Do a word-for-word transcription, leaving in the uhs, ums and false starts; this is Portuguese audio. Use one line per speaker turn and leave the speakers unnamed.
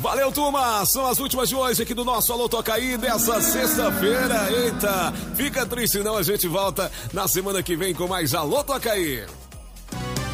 Valeu, turma! São as últimas de hoje aqui do nosso Alô Tocaí dessa sexta-feira. Eita, fica triste não, a gente volta na semana que vem com mais Alô Tocaí.